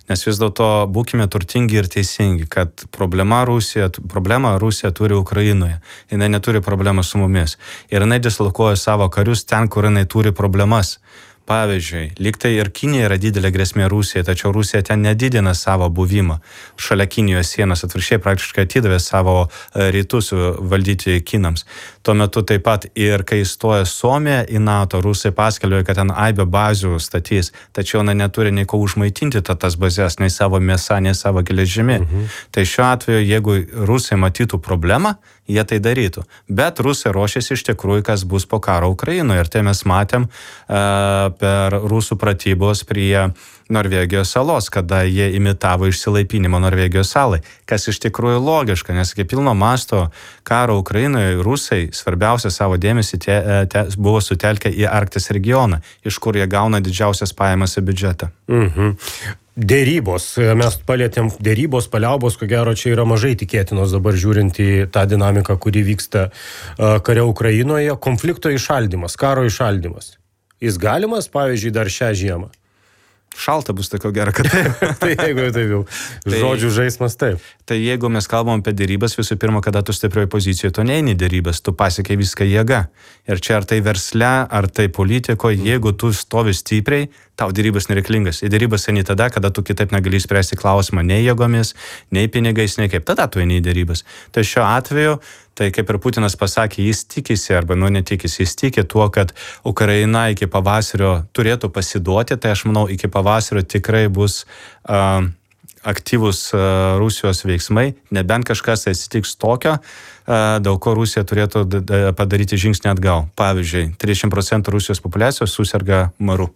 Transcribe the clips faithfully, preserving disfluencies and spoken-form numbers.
Nes vis dėlto būkime turtingi ir teisingi, kad problema Rusija, problema Rusija turi Ukrainoje. Jinai neturi problemų su mumis. Ir jinai dislokuoja savo karius ten, kur jinai turi problemas. Pavyzdžiui, lyg tai ir Kinija yra didelė grėsmė Rusijai, tačiau Rusija ten nedidina savo buvimą šalia Kinijos sienos, atvirkščiai praktiškai atidavė savo rytus valdyti kinams. Tuo metu taip pat ir kai įstoja Suomija į NATO, Rusai paskelbė, kad ten aibę bazių statys, tačiau na, neturi nieko užmaitinti tas bazės, nei savo mėsą, nei savo geležimi. Mhm. Tai šiuo atveju, jeigu Rusai matytų problemą, jie tai darytų. Bet Rusai ruošiasi iš tikrųjų, kas bus po karo Ukrainoje. Ir tai mes matėm uh, per rusų pratybos prie Norvegijos salos, kada jie imitavo išsilaipinimą Norvegijos salai. Kas iš tikrųjų logiška, nes iki pilno masto karo Ukrainoje rusai svarbiausia savo dėmesį te, te, buvo sutelkę į Arkties regioną, iš kur jie gauna didžiausias pajamas į biudžetą. Mhm. Dėrybos. Mes palėtėm dėrybos, paliaubos, ko gero čia yra mažai tikėtinos dabar žiūrint į tą dinamiką, kuri vyksta kare Ukrainoje. Konflikto įšaldymas, karo įšaldymas. Jis galimas, pavyzdžiui, dar šią žiemą? Šalta bus tai ko gero, kad taip. Tai jeigu taip jau, žodžių žaismas taip. Tai jeigu mes kalbam apie dėrybas, visų pirma, kada tu stiprioj pozicijoje, tu neini dėrybas, tu pasiekai viską jėga. Ir čia ar tai versle, ar tai politikoje, jeigu tu stovi stipriai, tau dėrybas nereiklingas. Į dėrybas eini tada, kada tu kitaip negali spręsti klausimą nei jėgomis, nei pinigais, nei kaip. Tada tu eini į dėrybas. Tai šiuo atveju, tai kaip ir Putinas pasakė, jis tikisi, arba nu netikisi, jis tiki tuo, kad Ukraina iki pavasario turėtų pasiduoti, tai aš manau, iki pavasario tikrai bus uh, aktyvus uh, Rusijos veiksmai, nebent kažkas atsitiks tokio, uh, dėl ko Rusija turėtų d- d- padaryti žingsnį atgal. Pavyzdžiui, trisdešimt procentų Rusijos populiacijos susirga maru.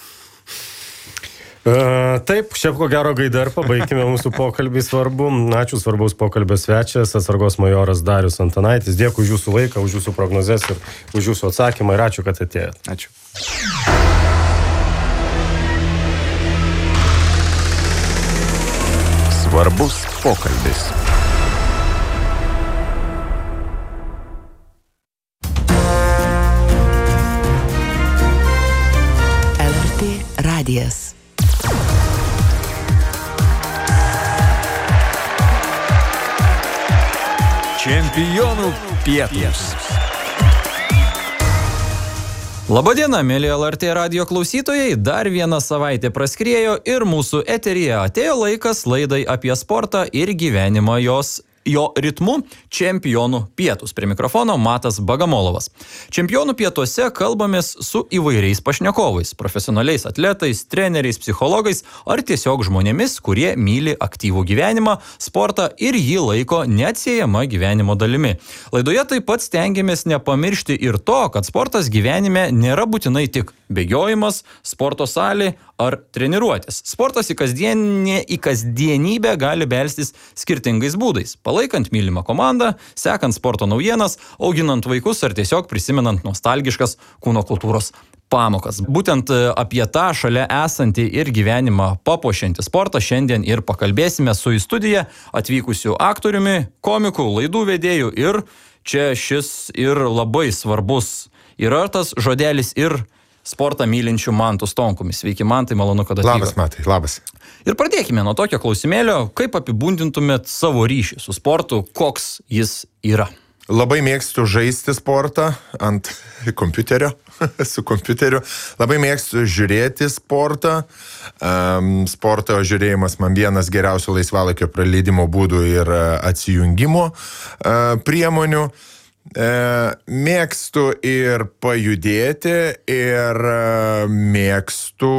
Uh, taip, šiaip ko gero gaida ir pabaikime mūsų pokalbį svarbu. Ačiū, svarbaus pokalbio svečias, atsargos majoras Darius Antanaitis. Dėkui už jūsų laiką, už jūsų prognozes ir už jūsų atsakymą ir ačiū, kad atėjote. Ačiū. Svarbus pokalbis. L R T radijas. Čempionų pietūs. Labadiena, mėly L R T radijo klausytojai, dar viena savaitė praskriejo ir mūsų eteryje atėjo laikas laidai apie sportą ir gyvenimą jos jo ritmu Čempionų pietūs. Prie mikrofono Matas Bagamolovas. Čempionų pietuose kalbamės su įvairiais pašnekovais, profesionaliais atletais, treneriais, psichologais ar tiesiog žmonėmis, kurie myli aktyvų gyvenimą, sportą ir jį laiko neatsiejama gyvenimo dalimi. Laidoje taip pat stengiamės nepamiršti ir to, kad sportas gyvenime nėra būtinai tik bėgiojimas, sporto salė ar treniruotės. Sportas į, kasdienė, į kasdienybę gali belstis skirtingais būdais. Palaikant mylimą komandą, sekant sporto naujienas, auginant vaikus ar tiesiog prisimenant nostalgiškas kūno kultūros pamokas. Būtent apie tą šalia esantį ir gyvenimą papuošiantį sportą šiandien ir pakalbėsime su į studiją atvykusiu aktoriumi, komiku, laidų vedėju ir čia šis ir labai svarbus yra tas žodelis ir sportą mylinčių Mantu Stonkumi. Sveiki, Mantai, malonu, kad atvykote. Labas, Matai, labas. Ir pradėkime nuo tokio klausimėlio, kaip apibūdintumėt savo ryšį su sportu, koks jis yra? Labai mėgstu žaisti sportą ant kompiuterio, su kompiuteriu. Labai mėgstu žiūrėti sportą. Um, sporto žiūrėjimas man vienas geriausių laisvalaikio praleidimo būdų ir atsijungimo uh, priemonių. E, mėgstu ir pajudėti, ir e, mėgstu,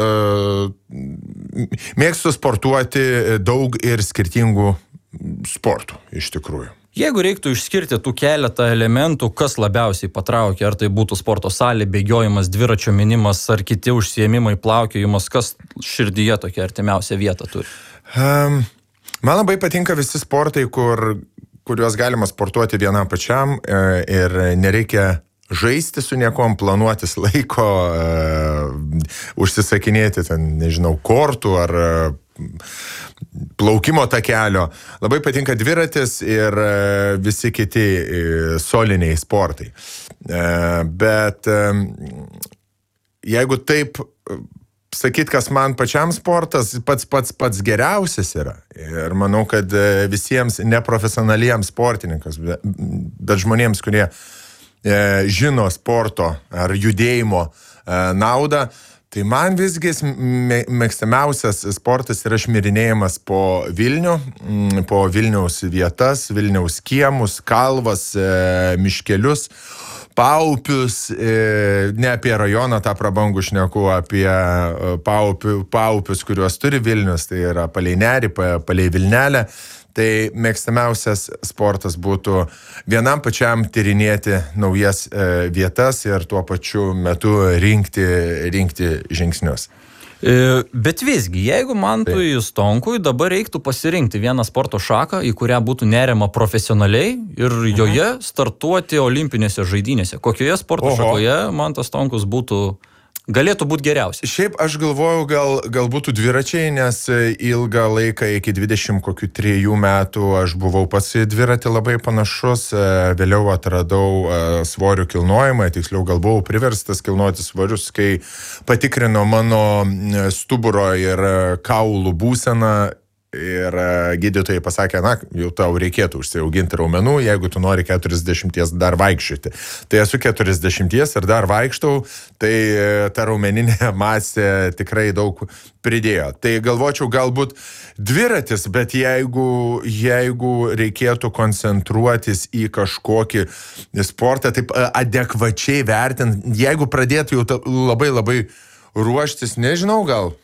e, mėgstu sportuoti daug ir skirtingų sportų, iš tikrųjų. Jeigu reiktų išskirti tų keletą elementų, kas labiausiai patraukia, ar tai būtų sporto salė, bėgiojimas, dviračio minimas, ar kiti užsiėmimai, plaukiojimas, kas širdyje tokia artimiausia vieta turi? Um, man labai patinka visi sportai, kur kuriuos galima sportuoti vienam pačiam ir nereikia žaisti su niekom, planuotis laiko, užsisakinėti, ten, nežinau, kortų ar plaukimo takelio. Labai patinka dviratis ir visi kiti soliniai sportai. Bet jeigu taip sakyti, kas man pačiam sportas pats pats pats geriausias yra. Ir manau, kad visiems neprofesionaliems sportininkams, bet, bet žmonėms, kurie e, žino sporto ar judėjimo e, naudą, tai man visgi mėgstamiausias sportas yra šmirinėjimas po Vilnių, po Vilniaus vietas, Vilniaus kiemus, kalvas, e, miškelius, paupius, e, ne apie rajoną tą prabangų šneku, apie paupių, paupius, kuriuos turi Vilnius, tai yra palei Nerį, palei Vilnelę. Tai mėgstamiausias sportas būtų vienam pačiam tyrinėti naujas e, vietas ir tuo pačiu metu rinkti, rinkti žingsnius. Bet visgi, jeigu Mantui Stonkui dabar reiktų pasirinkti vieną sporto šaką, į kurią būtų neriama profesionaliai ir joje startuoti olimpinėse žaidynėse, kokioje sporto Oho. šakoje Mantas Stonkus būtų, galėtų būti geriausias? Šiaip aš galvojau, gal, gal būtų dviračiai, nes ilgą laiką iki dvidešimt kokių trijų metų aš buvau pats į dviratį labai panašus, vėliau atradau svorių kilnojimą, tiksliau gal buvau priverstas kilnoti svorius, kai patikrino mano stuburo ir kaulų būseną. Ir gydytojai pasakė, na, jau tau reikėtų užsiauginti raumenų, jeigu tu nori keturiasdešimties dar vaikščioti. Tai esu keturiasdešimties ir dar vaikštau, tai ta raumeninė masė tikrai daug pridėjo. Tai galvočiau galbūt dviratis, bet jeigu, jeigu reikėtų koncentruotis į kažkokį sportą, taip adekvačiai vertinti, jeigu pradėtų jau labai labai ruoštis, nežinau, gal...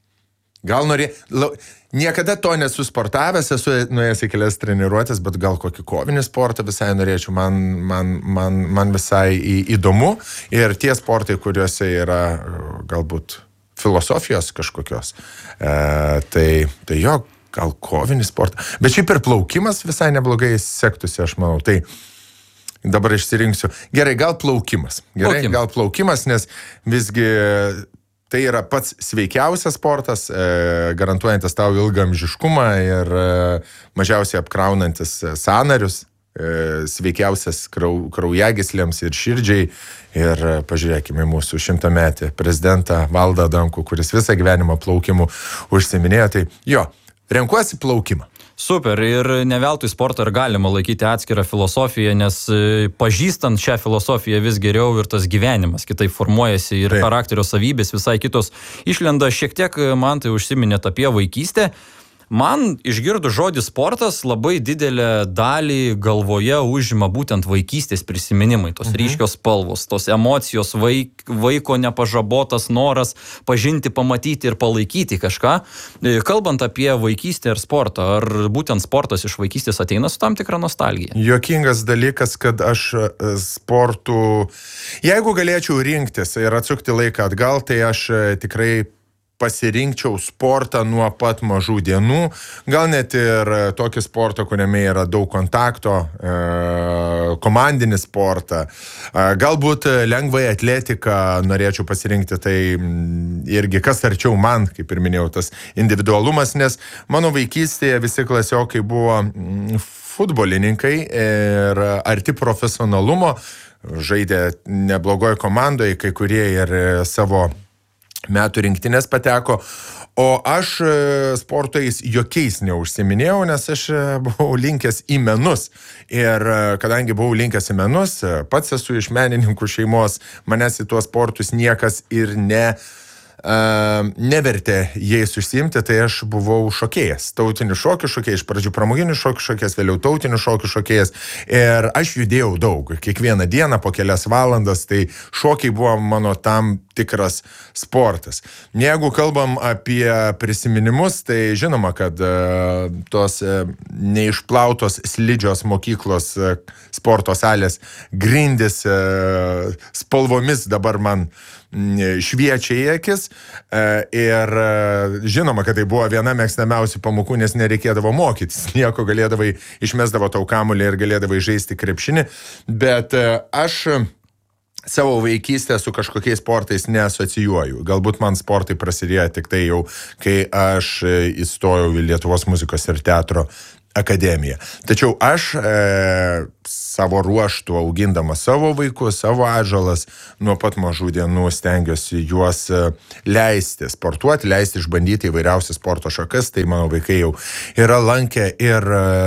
Gal norė... Niekada to nesu sportavęs, esu nuėjęs į kelias treniruotės, bet gal kokį kovinį sportą visai norėčiau, man, man, man, man visai įdomu. Ir tie sportai, kuriuose yra galbūt filosofijos kažkokios, e, tai, tai jo, gal kovinį sportą. Bet šiaip ir plaukimas visai neblogai sektųsi, aš manau. Tai dabar išsirinksiu. Gerai, gal plaukimas. Gerai, Plaukim. gal plaukimas, nes visgi... Tai yra pats sveikiausias sportas, e, garantuojantis tau ilgamžiškumą ir e, mažiausiai apkraunantis sąnarius, e, sveikiausias krau, kraujagyslėms ir širdžiai. Ir e, pažiūrėkime mūsų šimtametį prezidentą Valdą Adamkų, kuris visą gyvenimą plaukimų užsiminėjo. Tai jo, renkuosi plaukimą. Super, ir ne veltui sportą ir galima laikyti atskirą filosofiją, nes pažįstant šią filosofiją vis geriau ir tas gyvenimas kitaip formuojasi ir Taip. charakterio savybės visai kitos išlenda. Šiek tiek man tai užsiminėt apie vaikystę. Man išgirdus žodį sportas labai didelę dalį galvoje užima būtent vaikystės prisiminimai, tos mhm. ryškios spalvos, tos emocijos, vaik, vaiko nepažabotas noras pažinti, pamatyti ir palaikyti kažką. Kalbant apie vaikystę ir sportą, ar būtent sportas iš vaikystės ateina su tam tikra nostalgija? Juokingas dalykas, kad aš sportų, jeigu galėčiau rinktis ir atsukti laiką atgal, tai aš tikrai pasirinkčiau sportą nuo pat mažų dienų, gal net ir tokį sportą, kuriame yra daug kontakto, e, komandinį sportą, e, galbūt lengvai atletiką norėčiau pasirinkti, tai irgi kas arčiau man, kaip ir minėjau, tas individualumas, nes mano vaikystėje visi klasiokai buvo futbolininkai ir arti profesionalumo, žaidė neblogoje komandoje, kai kurie ir savo metų rinktinės pateko, o aš sportais jokiais neužsiminėjau, nes aš buvau linkęs į menus. Ir kadangi buvau linkęs į menus, pats esu iš menininkų šeimos, manęs į tuos sportus niekas ir ne... Uh, nevertė jais užsiimti, tai aš buvau šokėjas, tautinių šokių šokėjas, iš pradžių pramoginių šokių šokėjas, vėliau tautinių šokių šokėjas ir aš judėjau daug, kiekvieną dieną po kelias valandas, tai šokiai buvo mano tam tikras sportas. Jeigu kalbam apie prisiminimus, tai žinoma, kad uh, tos uh, neišplautos slidžios mokyklos uh, sporto salės grindis uh, spalvomis dabar man šviečia į akis ir žinoma, kad tai buvo viena mėgstamiausių pamokų, nes nereikėdavo mokytis, nieko galėdavai, išmesdavo tau kamuolį ir galėdavai žaisti krepšinį, bet aš savo vaikystę su kažkokiais sportais neasocijuoju. Galbūt man sportai prasidėjo tik tai jau, kai aš įstojau į Lietuvos muzikos ir teatro akademiją. Tačiau aš e, savo ruoštų augindamas savo vaikus, savo atžalas, nuo pat mažų dienų stengiuosi juos leisti sportuoti, leisti išbandyti įvairiausias sporto šakas. Tai mano vaikai jau yra lankę ir,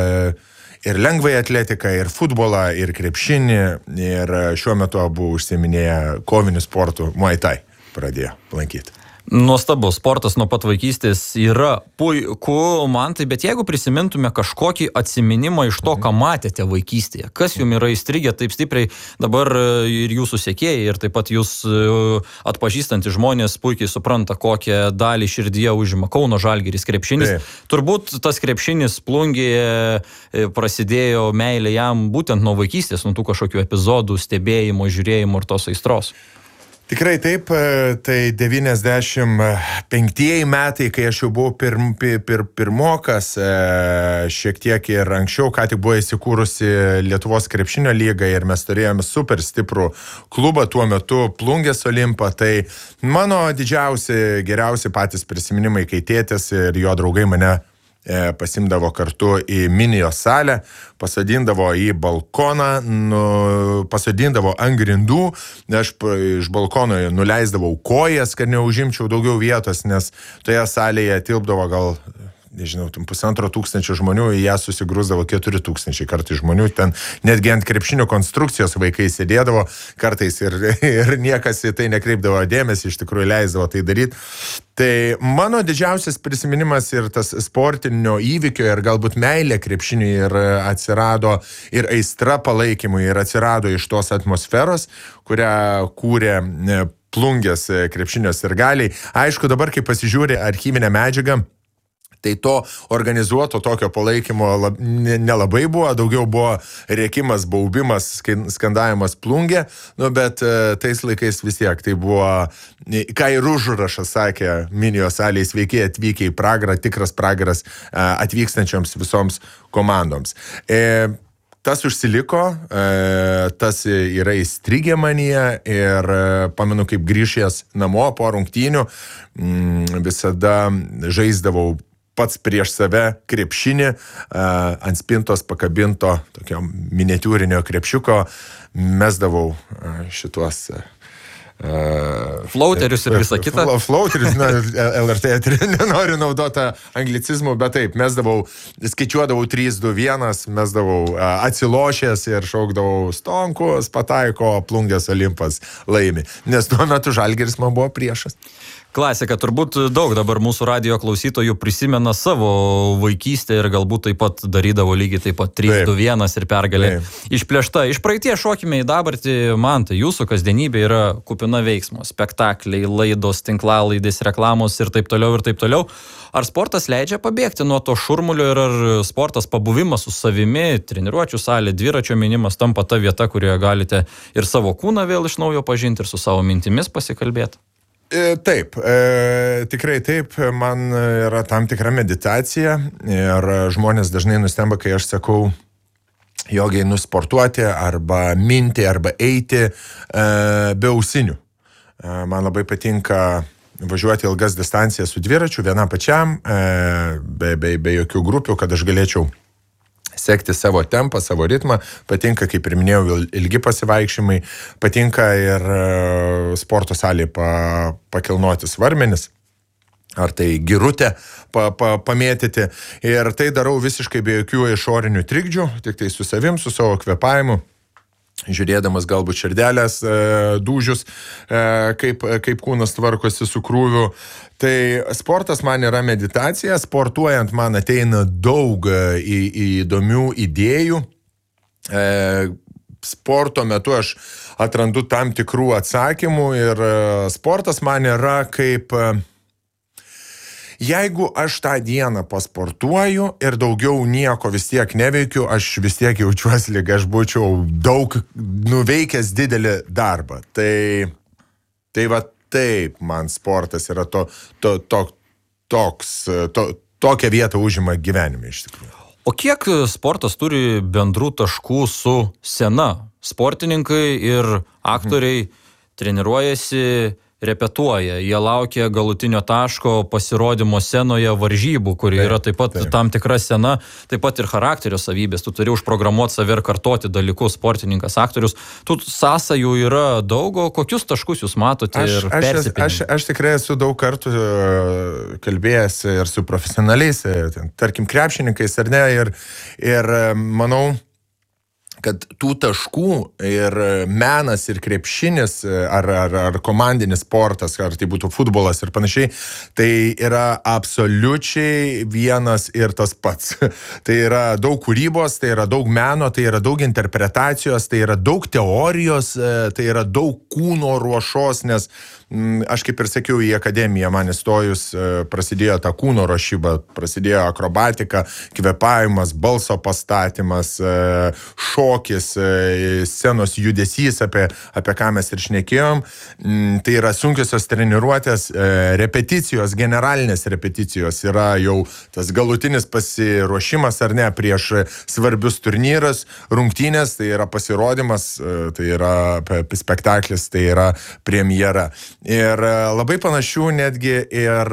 ir lengvai atletiką, ir futbolą, ir krepšinį, ir šiuo metu abu užsiiminėja kovinių sportų, Muay Thai pradėjo lankyti. Nuostabu, sportas nuo pat vaikystės yra puiku, man tai, bet jeigu prisimintume kažkokį atsiminimą iš to, ką matėte vaikystėje, kas jums yra įstrigę taip stipriai, dabar ir jūsų sekėjai, ir taip pat jūs atpažįstantys žmonės puikiai supranta, kokią dalį širdyje užima Kauno Žalgiris krepšinis. Taip. Turbūt tas krepšinis Plungėje prasidėjo meilė jam būtent nuo vaikystės, nuo tų kažkokių epizodų, stebėjimo, žiūrėjimo ir tos aistros. Tikrai taip, tai devyniasdešimt penktieji metai, kai aš jau buvau pirm, pir, pir, pirmokas, šiek tiek ir anksčiau, ką tik buvo įsikūrusi Lietuvos krepšinio lyga ir mes turėjome super stiprų klubą tuo metu, Plungės Olimpą, tai mano didžiausi, geriausi patys prisiminimai, kai tėtis ir jo draugai mane pasimdavo kartu į minijos salę, pasadindavo į balkoną, nu, pasadindavo ant grindų, aš iš balkono nuleisdavau kojas, kad neužimčiau daugiau vietos, nes toje salėje tilpdavo gal, nežinau, pusantro tūkstančio žmonių, į ją susigrūsdavo keturi tūkstančiai kartai žmonių, ten netgi ant krepšinio konstrukcijos vaikai sėdėdavo kartais ir, ir niekas į tai nekreipdavo dėmesį, iš tikrųjų leisdavo tai daryti. Tai mano didžiausias prisiminimas ir tas sportinio įvykio ir galbūt meilė krepšiniui ir atsirado ir aistra palaikymui ir atsirado iš tos atmosferos, kurią kūrė Plungės krepšinio sirgaliai. Aišku, dabar, kai pasižiūri archyvinę medžiagą, tai to organizuoto tokio palaikymo lab, nelabai buvo, daugiau buvo rėkimas, baubimas, skandavimas Plungė, nu, bet tais laikais vis tiek tai buvo, ką ir užrašas sakė minijos salėje, sveiki atvykę į pragarą, tikras pragaras atvykstančioms visoms komandoms. E, Tas užsiliko, tas yra įstrigę manyje ir pamenu, kaip grįžęs namo po rungtynių, visada žaisdavau pats prieš save krepšinį, ant spintos pakabinto tokio miniatiūrinio krepšiuko, mesdavau šituos flauterius ir visą kitą. Flauterius, na, L R T nenoriu naudoti anglicizmų, bet taip, mesdavau, skaičiuodavau trys, du, vienas, mesdavau atsilošęs ir šaukdavau Stonkus, pataiko, Plungės Olimpas laimi, nes tuo metu Žalgiris man buvo priešas. Klasika, turbūt daug dabar mūsų radijo klausytojų prisimena savo vaikystę ir galbūt taip pat darydavo lygiai taip pat trys, du, vienas ir pergalė išplėšta. Iš praeities šokime į dabartį, man tai jūsų kasdienybė yra kupina veiksmo, spektakliai, laidos, tinklalaidės, reklamos ir taip toliau ir taip toliau. Ar sportas leidžia pabėgti nuo to šurmulio ir ar sportas pabuvimas su savimi, treniruočių salė, dviračio minimas tampa ta vieta, kurioje galite ir savo kūną vėl iš naujo pažinti ir su savo mintimis pasikalbėti? Taip, e, tikrai taip, man yra tam tikra meditacija ir žmonės dažnai nustemba, kai aš sakau, jog einu sportuoti arba minti arba eiti e, be ausinių. E, man labai patinka važiuoti ilgas distancijas su dviračiu, vienam pačiam, e, be, be, be jokių grupių, kad aš galėčiau sekti savo tempą, savo ritmą, patinka, kaip ir minėjau, ilgi pasivaikščiojimai, patinka ir sporto salėje pa, pakilnoti svarmenis, ar tai girutę pa, pa, pamėtyti, ir tai darau visiškai be jokių išorinių trikdžių, tik tai su savim, su savo kvėpavimu, žiūrėdamas galbūt širdelės e, dūžius, e, kaip, kaip kūnas tvarkosi su krūviu. Tai sportas man yra meditacija, sportuojant man ateina daug į, į įdomių idėjų. E, sporto metu aš atrandu tam tikrų atsakymų ir sportas man yra kaip... Jeigu aš tą dieną pasportuoju ir daugiau nieko vis tiek neveikiu, aš vis tiek jaučiuosi, lyg aš būčiau daug nuveikęs didelį darbą. Tai, tai va taip man sportas yra to, to, to, toks, to, tokią vietą užima gyvenime iš tikrųjų. O kiek sportas turi bendrų taškų su scena? Sportininkai ir aktoriai treniruojasi repetuoja, jie laukia galutinio taško pasirodymo scenoje varžybų, kuri taip, yra taip pat taip. Tam tikra scena, taip pat ir charakterio savybės. Tu turi užprogramuoti save ir kartoti dalykus, sportininkas, aktorius. Tų sąsajų yra daug, o kokius taškus jūs matote aš, ir aš, persipinimai? aš, aš tikrai esu daug kartų kalbėjęs ir su profesionaliais, tarkim, krepšininkais ar ne, ir, ir manau, kad tų taškų ir menas ir krepšinis ar, ar, ar komandinis sportas, ar tai būtų futbolas ir panašiai, tai yra absoliučiai vienas ir tas pats. Tai yra daug kūrybos, tai yra daug meno, tai yra daug interpretacijos, tai yra daug teorijos, tai yra daug kūno ruošos, nes aš kaip ir sakiau, į akademiją man įstojus prasidėjo ta kūno ruošyba, prasidėjo akrobatika, kvėpavimas, balso pastatymas, šokis, scenos judesys, apie, apie ką mes ir šnekėjom. Tai yra sunkiosios treniruotės, repeticijos, generalinės repeticijos yra jau tas galutinis pasiruošimas ar ne prieš svarbius turnyrus, rungtynės, tai yra pasirodymas, tai yra spektaklis, tai yra premjera. Ir labai panašių netgi ir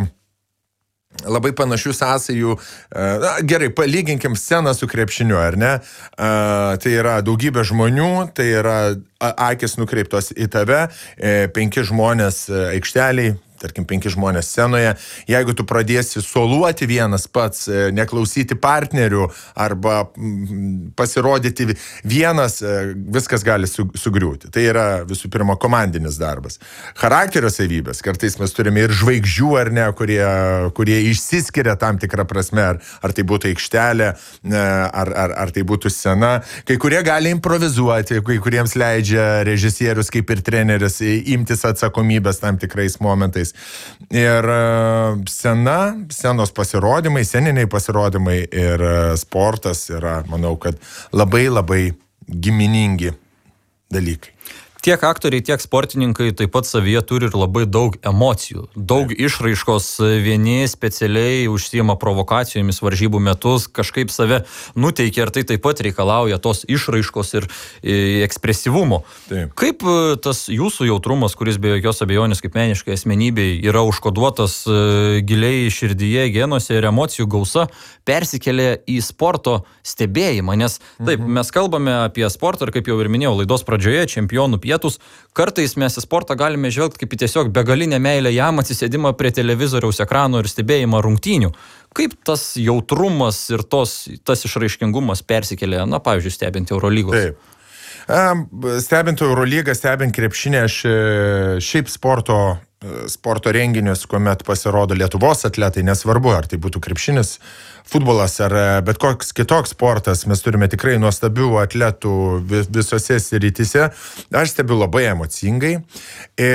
labai panašių sąsajų, na, gerai, palyginkim sceną su krepšiniu, ar ne? Tai yra daugybė žmonių, tai yra akis nukreiptos į tave, penki žmonės aikšteliai, tarkim, penki žmonės scenoje. Jeigu tu pradėsi soluoti vienas pats, neklausyti partnerių arba pasirodyti vienas, viskas gali sugriūti. Tai yra visų pirma komandinis darbas. Charakterio savybės, kartais mes turime ir žvaigždžių, ar ne, kurie, kurie išsiskiria tam tikrą prasme, ar, ar tai būtų aikštelė, ar, ar, ar tai būtų scena. Kai kurie gali improvizuoti, kai kuriems leidžia režisierius kaip ir treneris imtis atsakomybės tam tikrais momentais. Ir scena, scenos pasirodymai, sceniniai pasirodymai ir sportas yra, manau, kad labai labai giminingi dalykai. Tiek aktoriai, tiek sportininkai taip pat savyje turi ir labai daug emocijų, daug išraiškos, vieni specialiai užsiima provokacijomis varžybų metus, kažkaip save nuteikia ir tai taip pat reikalauja tos išraiškos ir ekspresyvumo. Taip. Kaip tas jūsų jautrumas, kuris be jokios abejonės kaip meniškai asmenybei yra užkoduotas giliai širdyje, genuose ir emocijų gausa, persikelia į sporto stebėjimą, nes taip, mes kalbame apie sportą ir kaip jau ir minėjau laidos pradžioje, čempionų pietus. Kartais mes į sportą galime žvelgti kaip į tiesiog begalinę meilę jam, atsisėdimą prie televizoriaus ekrano ir stebėjimą rungtynių. Kaip tas jautrumas ir tos, tas išraiškingumas persikelia, na, pavyzdžiui, stebint Eurolygos? Taip. Stebint Eurolygą, stebint krepšinį, aš šiaip sporto, sporto renginius, kuomet pasirodo Lietuvos atletai, nesvarbu, ar tai būtų krepšinis, futbolas ar bet koks kitoks sportas, mes turime tikrai nuostabių atletų visose srityse. Aš stebiu labai emocingai, e,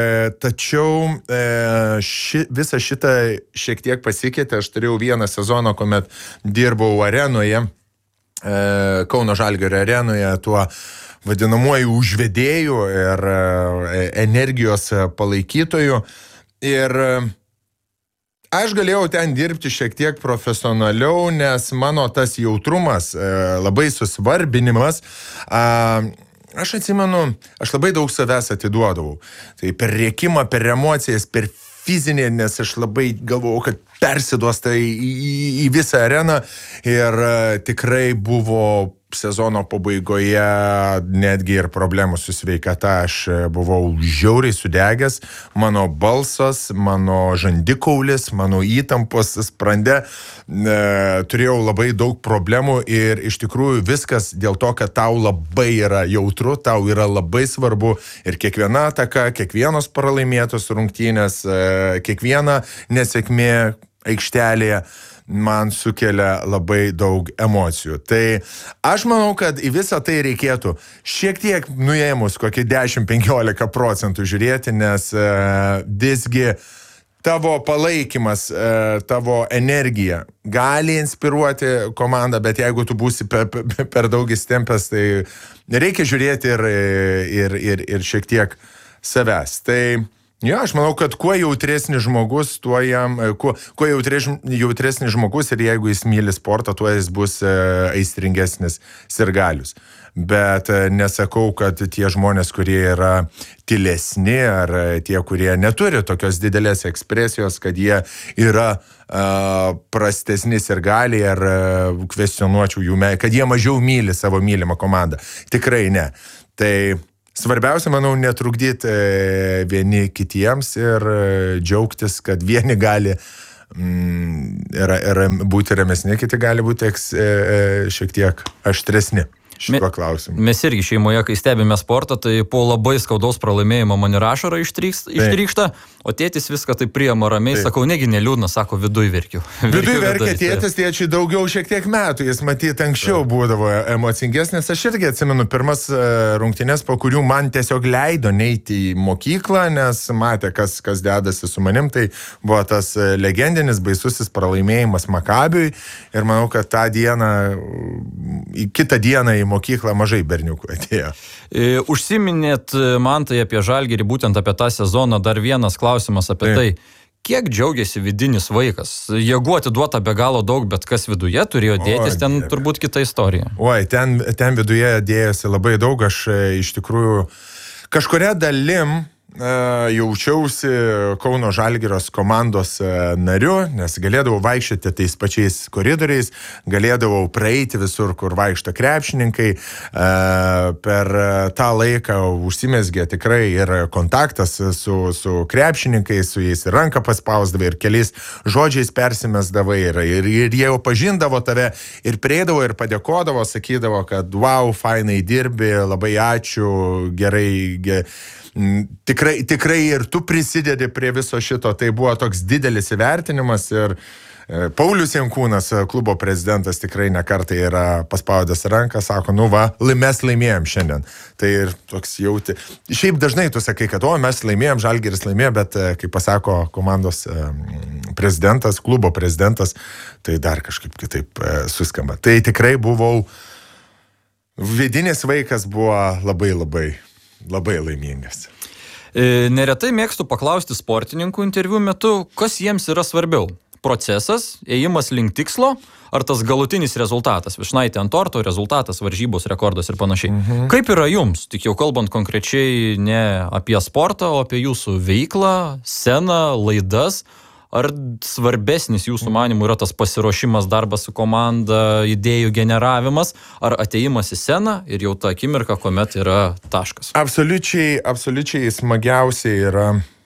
tačiau e, ši, visa šitą šiek tiek pasikeitė. Aš turėjau vieną sezoną, kuomet dirbau arenoje, e, Kauno Žalgirio arenoje, tuo vadinamuoju užvedėjų ir energijos palaikytojų. Ir aš galėjau ten dirbti šiek tiek profesionaliau, nes mano tas jautrumas, labai susvarbinimas, aš atsimenu, aš labai daug savęs atiduodavau. Tai per rėkimą, per emocijas, per fizinį, nes aš labai galvojau, kad persiduos tai į, į visą areną ir tikrai buvo sezono pabaigoje netgi ir problemų su sveikata. Aš buvau žiauriai sudegęs, mano balsas, mano žandikaulis, mano įtampos sprande, e, turėjau labai daug problemų ir iš tikrųjų viskas dėl to, kad tau labai yra jautru, tau yra labai svarbu ir kiekviena ataka, kiekvienos pralaimėtos rungtynės, e, kiekviena nesėkmė aikštelėje man sukelia labai daug emocijų. Tai aš manau, kad į visą tai reikėtų šiek tiek nuėmus kokį dešimt penkiolika procentų žiūrėti, nes e, visgi tavo palaikymas, e, tavo energija gali inspiruoti komandą, bet jeigu tu būsi per, per, per daug įstempęs, tai reikia žiūrėti ir, ir, ir, ir šiek tiek savęs. Tai Jo, aš manau, kad kuo jautresnis žmogus, tuo jam, kuo, kuo jautres, jautresnis žmogus ir jeigu jis myli sportą, tuo jis bus aistringesnis sirgalius. Bet nesakau, kad tie žmonės, kurie yra tylesni ar tie, kurie neturi tokios didelės ekspresijos, kad jie yra uh, prastesni sirgaliai ar uh, kvestionuočiau jų meilę, kad jie mažiau myli savo mylimą komandą. Tikrai ne. Tai svarbiausia, manau, netrukdyti vieni kitiems ir džiaugtis, kad vieni gali mm, yra, yra būti ramesni, kiti gali būti eks, šiek tiek aštresni. šituo klausimu. Mes irgi šeimoje, kai stebime sportą, tai po labai skaudaus pralaimėjimo man ir ašara ištrykšta, o tėtis viską tai priima ramiai, taip. Sakau, negi neliūdna, sako, viduj verkiu. Viduj verkia tėtis, tėčiai daugiau šiek tiek metų, jis matyt anksčiau būdavo emocingesnis. Aš irgi atsimenu pirmas rungtynes, po kurių man tiesiog leido neiti į mokyklą, nes matė, kas, kas dedasi su manim, tai buvo tas legendinis baisusis pralaimėjimas Makabiui ir manau, kad tą dieną, kitą dieną į mokyklą mažai berniukų atėjo. Užsiminėt, man tai apie Žalgirį, būtent apie tą sezoną, dar vienas klausimas apie tai. Kiek džiaugiasi vidinis vaikas? Jėgų atiduota be galo daug, bet kas viduje turėjo dėtis, ten o, turbūt kita istorija. Oi, ten, ten viduje dėjosi labai daug, aš iš tikrųjų kažkuria dalim jaučiausi Kauno Žalgiros komandos nariu, nes galėdavau vaikščioti tais pačiais koridoriais, galėdavau praeiti visur, kur vaikšto krepšininkai. Per tą laiką užsimezgė tikrai ir kontaktas su, su krepšininkais, su jais ir ranką paspausdavai, ir keliais žodžiais persimesdavai, ir, ir, ir jie jau pažindavo tave, ir prieidavo, ir padėkodavo, sakydavo, kad wow, fainai dirbi, labai ačiū, gerai, gerai. Tikrai, tikrai ir tu prisidedi prie viso šito, tai buvo toks didelis įvertinimas ir Paulius Jankūnas, klubo prezidentas, tikrai nekartai yra paspaudęs ranką, sako, nu va, mes laimėjom šiandien. Tai ir toks jauti. Šiaip dažnai tu sakai, kad o, mes laimėjom, Žalgiris laimėjo, bet kaip pasako komandos prezidentas, klubo prezidentas, tai dar kažkaip kitaip suskamba. Tai tikrai buvau, vidinis vaikas buvo labai labai labai laimingas. Neretai mėgstu paklausti sportininkų interviu metu, kas jiems yra svarbiau. Procesas, ėjimas link tikslo, ar tas galutinis rezultatas, vyšnaitė ant torto, rezultatas, varžybos, rekordas ir panašiai. Mhm. Kaip yra jums, tik jau kalbant konkrečiai ne apie sportą, o apie jūsų veiklą, sceną, laidas, ar svarbesnis jūsų manimų yra tas pasiruošimas, darbas su komanda, idėjų generavimas, ar atėjimas į sceną ir jau ta akimirka, kuomet yra taškas? Absoliučiai, absoliučiai smagiausiai yra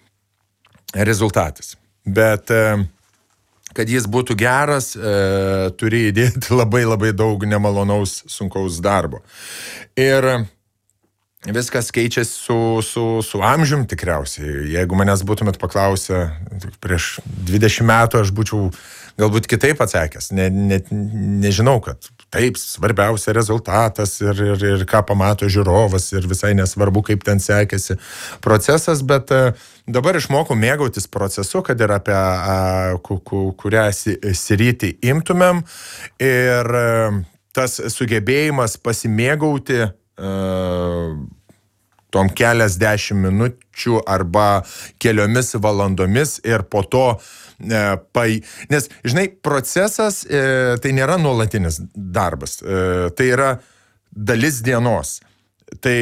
rezultatas. Bet kad jis būtų geras, turi įdėti labai labai daug nemalonaus, sunkaus darbo. Ir viskas keičiasi su, su, su amžium tikriausiai. Jeigu manęs būtumėt paklausę prieš dvidešimt metų, aš būčiau galbūt kitaip atsakęs. Ne, ne, nežinau, kad taip, svarbiausia rezultatas ir, ir, ir ką pamato žiūrovas ir visai nesvarbu, kaip ten sekėsi procesas, bet dabar išmokau mėgautis procesu, kad ir apie a, ku, ku, kurią sritį imtumėm ir tas sugebėjimas pasimėgauti Uh, tom keliasdešimt minučių arba keliomis valandomis ir po to uh, pai... Nes, žinai, procesas uh, tai nėra nuolatinis darbas, uh, tai yra dalis dienos. Tai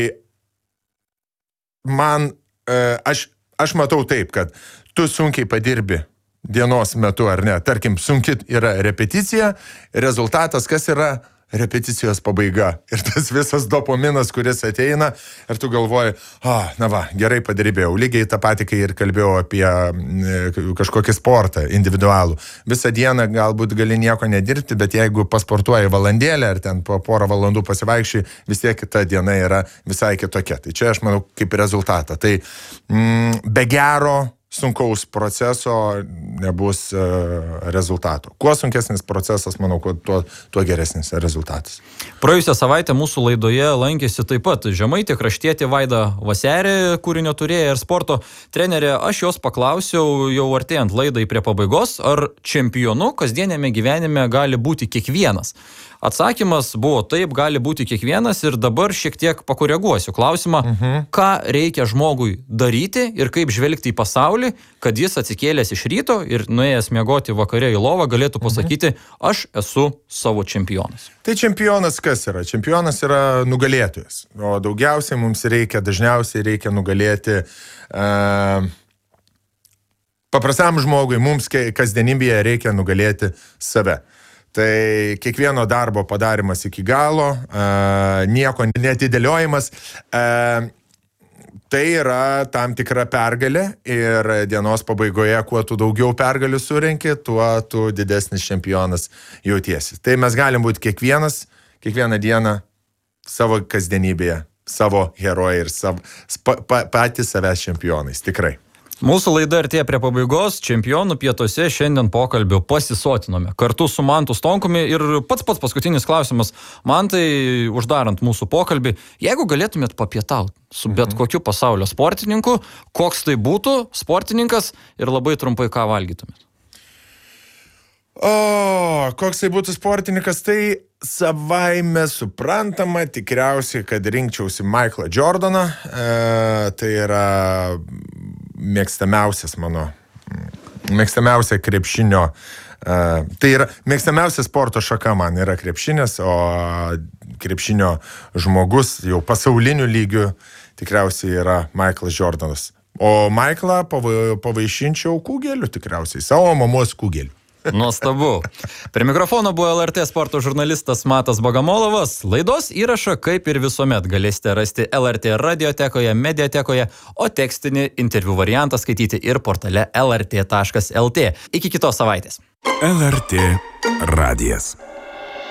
man, uh, aš, aš matau taip, kad tu sunkiai padirbi dienos metu ar ne. Tarkim, sunki yra repeticija, rezultatas kas yra repeticijos pabaiga. Ir tas visas dopaminas, kuris ateina, ir tu galvoji, ah, na va, gerai padirbėjau. Lygiai tą patį, kai ir kalbėjau apie kažkokį sportą individualų. Visą dieną galbūt gali nieko nedirbti, bet jeigu pasportuoji valandėlę, ar ten po porą valandų pasivaikščiai, vis tiek kita diena yra visai kitokia. Tai čia aš manau kaip rezultatą. Tai mm, be gero sunkaus proceso nebus uh, rezultato. Kuo sunkesnis procesas, manau, tuo, tuo geresnis rezultatas. Praėjusią savaitę mūsų laidoje lankėsi taip pat žemaitė kraštietė Vaida Vaserė, kūrinio turėja ir sporto trenerė. Aš jos paklausiau jau artėjant laidai prie pabaigos, ar čempionu kasdienėme gyvenime gali būti kiekvienas. Atsakymas buvo taip, gali būti kiekvienas ir dabar šiek tiek pakoreguosiu klausimą, uh-huh. ką reikia žmogui daryti ir kaip žvelgti į pasaulį, kad jis atsikėlęs iš ryto ir nuėjęs miegoti vakare į lovą galėtų pasakyti, uh-huh. aš esu savo čempionas. Tai čempionas kas yra? Čempionas yra nugalėtojas. O daugiausiai mums reikia, dažniausiai reikia nugalėti uh, paprastam žmogui, mums kasdienybėje reikia nugalėti save. Tai kiekvieno darbo padarimas iki galo, uh, nieko netidėliojimas, uh, tai yra tam tikra pergalė ir dienos pabaigoje, kuo tu daugiau pergalių surenki, tuo tu didesnis čempionas jautiesi. Tai mes galim būti kiekvienas, kiekvieną dieną savo kasdienybėje, savo herojai ir savo, pa, pa, patys savęs čempionais, tikrai. Mūsų laida artėja prie pabaigos, čempionų pietuose šiandien pokalbio pasisotinome. Kartu su Mantu Stonkumi ir pats pats paskutinis klausimas. Mantai, uždarant mūsų pokalbį, jeigu galėtumėt papietauti su bet kokiu pasaulio sportininku, koks tai būtų sportininkas ir labai trumpai ką valgytumėt? O, koks tai būtų sportininkas, tai savaime suprantama, tikriausiai, kad rinkčiausi Michaelą Jordaną, e, tai yra mėgstamiausias mano, mėgstamiausia krepšinio, uh, tai yra mėgstamiausia sporto šaka man yra krepšinis, o krepšinio žmogus jau pasauliniu lygiu tikriausiai yra Michaelas Jordanas. O Michaelą pava, pavaišinčiau kūgeliu tikriausiai, savo mamos kūgeliu. Nuostabu. Prie mikrofono buvo L R T sporto žurnalistas Matas Bagamolovas. Laidos įrašą, kaip ir visuomet, galėsite rasti L R T radiotekoje, mediatekoje, o tekstinį interviu variantą skaityti ir portale L R T taškas L T. Iki kitos savaitės. L R T radijas.